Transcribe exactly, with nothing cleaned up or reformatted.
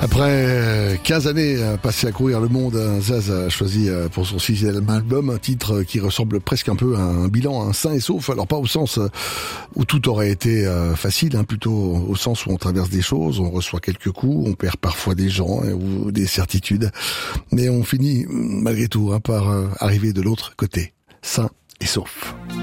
Après quinze années passées à courir le monde, Zaz a choisi pour son sixième album un titre qui ressemble presque un peu à un bilan, un sain et sauf. Alors pas au sens où tout aurait été facile, hein, plutôt au sens où on traverse des choses, on reçoit quelques coups, on perd parfois des gens ou des certitudes, mais on finit malgré tout hein, par arriver de l'autre côté, sain et sauf.